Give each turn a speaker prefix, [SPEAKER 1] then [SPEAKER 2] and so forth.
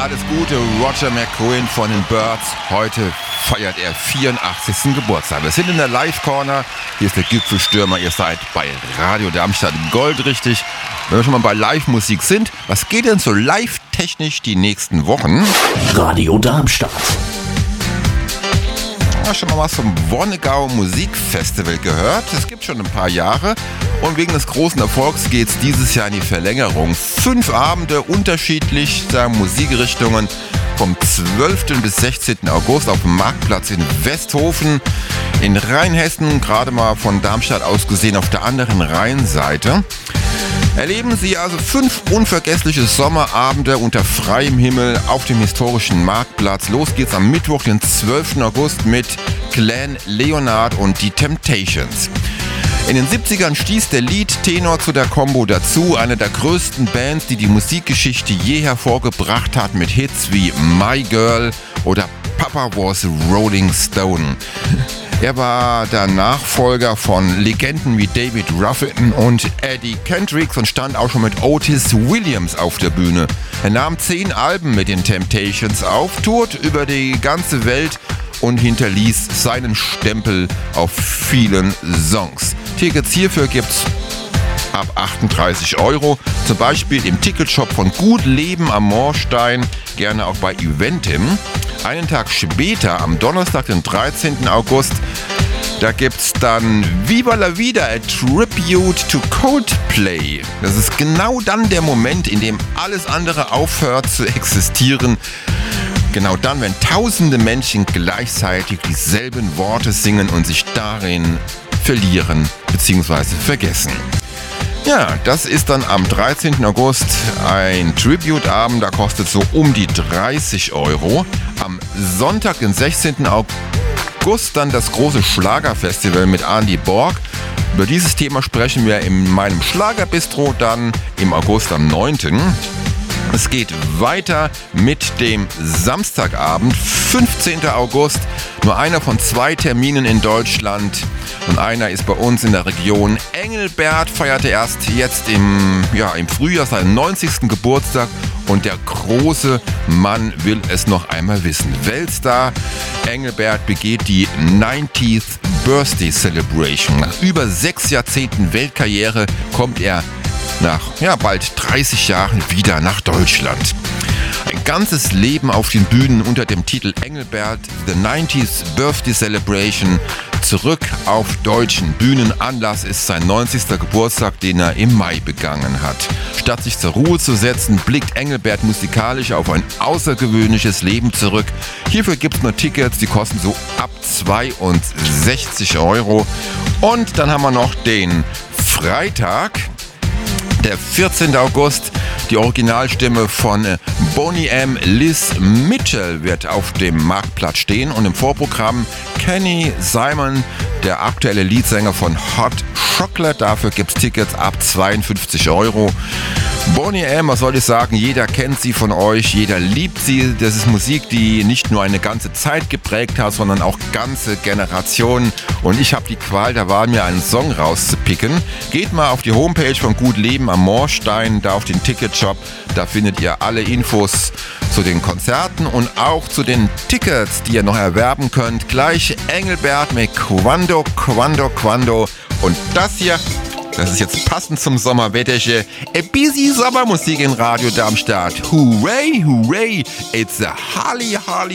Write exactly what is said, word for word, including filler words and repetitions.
[SPEAKER 1] alles Gute, Roger McGuinn von den Byrds. Heute feiert er vierundachtzigsten Geburtstag. Wir sind in der Live-Corner. Hier ist der Gipfelstürmer. Ihr seid bei Radio Darmstadt goldrichtig. Wenn wir schon mal bei Live-Musik sind, was geht denn so live-technisch die nächsten Wochen?
[SPEAKER 2] Radio Darmstadt.
[SPEAKER 1] Ja, schon mal was vom Wonnegau Musikfestival gehört. Es gibt schon ein paar Jahre und wegen des großen Erfolgs geht es dieses Jahr in die Verlängerung. Fünf Abende unterschiedlichster Musikrichtungen vom zwölften bis sechzehnten August auf dem Marktplatz in Westhofen in Rheinhessen, gerade mal von Darmstadt aus gesehen auf der anderen Rheinseite. Erleben Sie also fünf unvergessliche Sommerabende unter freiem Himmel auf dem historischen Marktplatz. Los geht's am Mittwoch, den zwölften August mit Clan Leonard und die Temptations. In den siebzigern stieß der Lead-Tenor zu der Combo dazu, eine der größten Bands, die die Musikgeschichte je hervorgebracht hat, mit Hits wie My Girl oder Papa Was a Rolling Stone. Er war der Nachfolger von Legenden wie David Ruffin und Eddie Kendricks und stand auch schon mit Otis Williams auf der Bühne. Er nahm zehn Alben mit den Temptations auf, tourt über die ganze Welt und hinterließ seinen Stempel auf vielen Songs. Tickets hierfür gibt's ab achtunddreißig Euro, zum Beispiel im Ticketshop von Gut Leben am Moorstein, gerne auch bei Eventim. Einen Tag später, am Donnerstag, den dreizehnten August, da gibt's dann Viva la Vida, a Tribute to Coldplay. Das ist genau dann der Moment, in dem alles andere aufhört zu existieren. Genau dann, wenn tausende Menschen gleichzeitig dieselben Worte singen und sich darin verlieren bzw. vergessen. Ja, das ist dann am dreizehnten August ein Tribute-Abend, da kostet so um die dreißig Euro. Am Sonntag, den sechzehnten August, dann das große Schlagerfestival mit Andy Borg. Über dieses Thema sprechen wir in meinem Schlagerbistro dann im August am neunten Es geht weiter mit dem Samstagabend, fünfzehnten August. Nur einer von zwei Terminen in Deutschland und einer ist bei uns in der Region. Engelbert feierte erst jetzt im, ja, im Frühjahr seinen neunzigsten Geburtstag und der große Mann will es noch einmal wissen. Weltstar Engelbert begeht die neunzigste Birthday Celebration. Nach über sechs Jahrzehnten Weltkarriere kommt er nach ja, bald dreißig Jahren wieder nach Deutschland. Ein ganzes Leben auf den Bühnen unter dem Titel Engelbert, The neunzigste Birthday Celebration, zurück auf deutschen Bühnen. Anlass ist sein neunzigster Geburtstag, den er im Mai begangen hat. Statt sich zur Ruhe zu setzen, blickt Engelbert musikalisch auf ein außergewöhnliches Leben zurück. Hierfür gibt es nur Tickets, die kosten so ab zweiundsechzig Euro. Und dann haben wir noch den Freitag, der vierzehnten August, die Originalstimme von Boney M. Liz Mitchell wird auf dem Marktplatz stehen und im Vorprogramm Kenny Simon, der aktuelle Leadsänger von Hot Chocolate. Dafür gibt es Tickets ab zweiundfünfzig Euro. Boney M., was soll ich sagen, jeder kennt sie von euch, jeder liebt sie. Das ist Musik, die nicht nur eine ganze Zeit geprägt hat, sondern auch ganze Generationen. Und ich habe die Qual der Wahl, mir einen Song rauszupicken. Geht mal auf die Homepage von Gut Leben am Moorstein, da auf den Ticketshop. Da findet ihr alle Infos zu den Konzerten und auch zu den Tickets, die ihr noch erwerben könnt. Gleich Engelbert mit Quando, Quando, Quando. Und das hier, das ist jetzt passend zum Sommerwetterchen. A busy Sommermusik in Radio Darmstadt. Hooray, hooray, it's a Holly Holly.